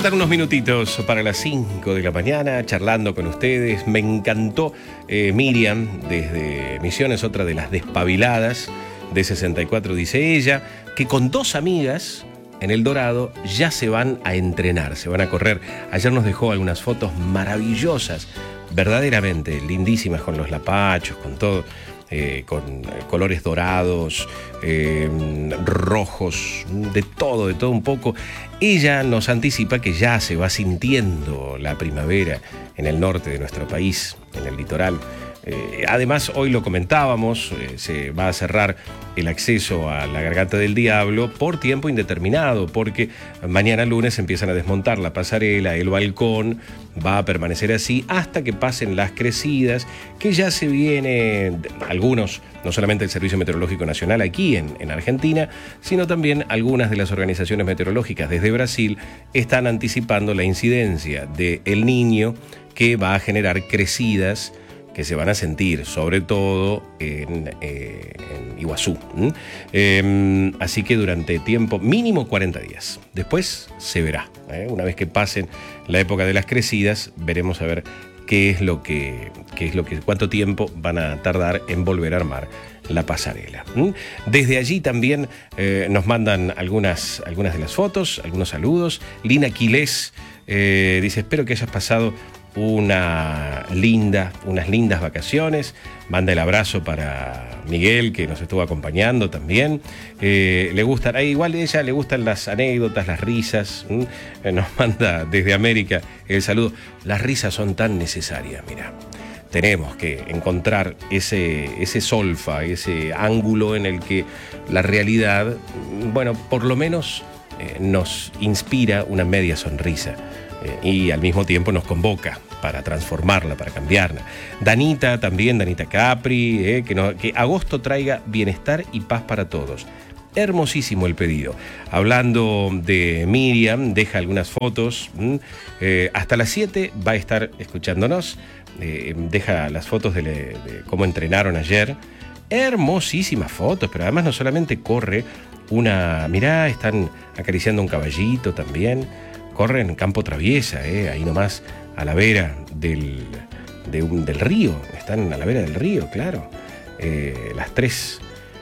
Faltan unos minutitos para las 5 de la mañana, charlando con ustedes. Me encantó Miriam, desde Misiones, otra de las despabiladas de 64, dice ella, que con dos amigas en El Dorado ya se van a entrenar, se van a correr. Ayer nos dejó algunas fotos maravillosas, verdaderamente lindísimas, con los lapachos, con todo. Con colores dorados, rojos, de todo un poco. Ella nos anticipa que ya se va sintiendo la primavera en el norte de nuestro país, en el litoral. Además, hoy lo comentábamos, se va a cerrar el acceso a la Garganta del Diablo por tiempo indeterminado, porque mañana lunes empiezan a desmontar la pasarela, el balcón va a permanecer así hasta que pasen las crecidas, que ya se viene, algunos, no solamente el Servicio Meteorológico Nacional aquí en Argentina, sino también algunas de las organizaciones meteorológicas desde Brasil están anticipando la incidencia de El Niño, que va a generar crecidas que se van a sentir, sobre todo en Iguazú. Así que durante tiempo, mínimo 40 días. Después se verá. Una vez que pasen la época de las crecidas, veremos a ver cuánto tiempo van a tardar en volver a armar la pasarela. Desde allí también nos mandan algunas de las fotos, algunos saludos. Lina Quilés dice: espero que hayas pasado unas lindas vacaciones. Manda el abrazo para Miguel, que nos estuvo acompañando también. Igual a ella le gustan las anécdotas, las risas. Nos manda desde América el saludo. Las risas son tan necesarias, mira. Tenemos que encontrar ese solfa, ese ángulo en el que la realidad, bueno, por lo menos nos inspira una media sonrisa. Y al mismo tiempo nos convoca para transformarla, para cambiarla. Danita Capri, que agosto traiga bienestar y paz para todos. Hermosísimo el pedido. Hablando de Miriam, deja algunas fotos. Hasta las 7 va a estar escuchándonos. Deja las fotos de cómo entrenaron ayer. Hermosísimas fotos, pero además no solamente corre mirá, están acariciando un caballito también. Corren campo traviesa, ahí nomás, a la vera del río. Están a la vera del río, claro. Las tres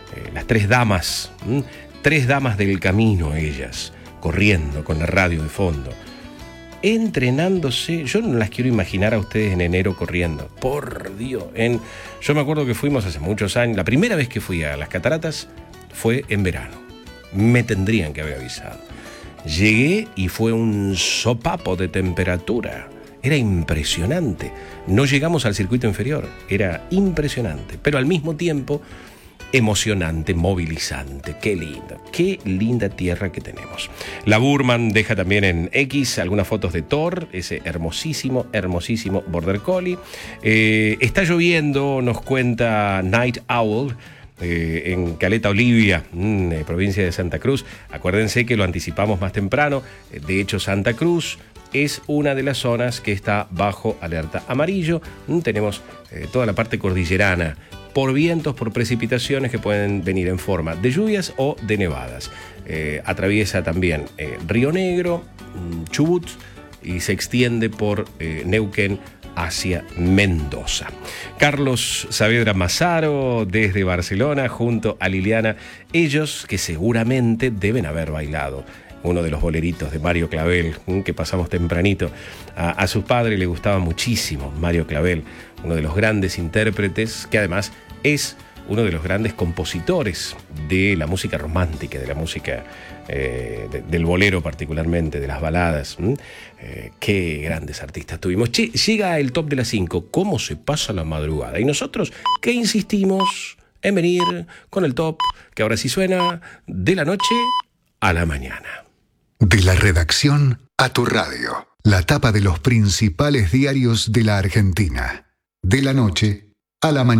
damas, 3 damas del camino, ellas, corriendo con la radio de fondo, entrenándose. Yo no las quiero imaginar a ustedes en enero corriendo, por Dios. Yo me acuerdo que fuimos hace muchos años, la primera vez que fui a las cataratas fue en verano. Me tendrían que haber avisado. Llegué y fue un sopapo de temperatura. Era impresionante. No llegamos al circuito inferior. Era impresionante, pero al mismo tiempo emocionante, movilizante. Qué linda tierra que tenemos. La Burman deja también en X algunas fotos de Thor, ese hermosísimo Border Collie. Está lloviendo, nos cuenta Night Owl, en Caleta Olivia, provincia de Santa Cruz. Acuérdense que lo anticipamos más temprano. De hecho, Santa Cruz es una de las zonas que está bajo alerta amarillo. Tenemos toda la parte cordillerana, por vientos, por precipitaciones que pueden venir en forma de lluvias o de nevadas. Atraviesa también Río Negro, Chubut, y se extiende por Neuquén hacia Mendoza. Carlos Saavedra Mazaro desde Barcelona junto a Liliana, ellos que seguramente deben haber bailado uno de los boleritos de Mario Clavel, que pasamos tempranito. A su padre le gustaba muchísimo Mario Clavel, uno de los grandes intérpretes, que además es uno de los grandes compositores de la música romántica, de la música del bolero particularmente, de las baladas. Qué grandes artistas tuvimos. Llega el top de las 5, ¿cómo se pasa la madrugada? Y nosotros, que insistimos en venir con el top, que ahora sí suena, de la noche a la mañana. De la redacción a tu radio. La tapa de los principales diarios de la Argentina. De la noche a la mañana.